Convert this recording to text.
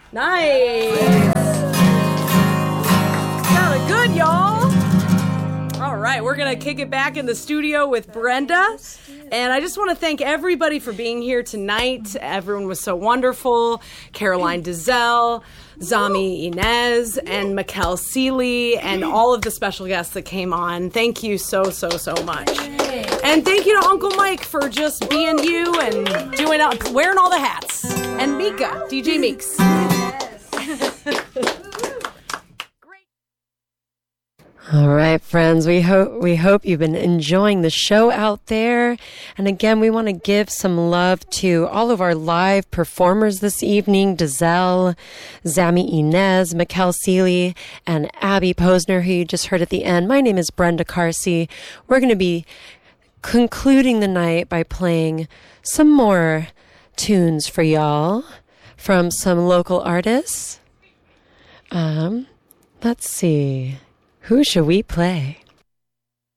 Nice. Sounded good, y'all. All right, we're going to kick it back in the studio with Brenda. And I just want to thank everybody for being here tonight. Everyone was so wonderful. Caroline Dizelle, Zami Inez, and Mikkel Seeley, and all of the special guests that came on. Thank you so much. And thank you to Uncle Mike for just being you and wearing all the hats. And Mika, DJ Meeks. All right, friends, we hope you've been enjoying the show out there. And again, we want to give some love to all of our live performers this evening, Dizelle, Zami Inez, Mikkel Seeley, and Abby Posner, who you just heard at the end. My name is Brenda Carsey. We're going to be concluding the night by playing some more tunes for y'all from some local artists. Let's see. Who should we play?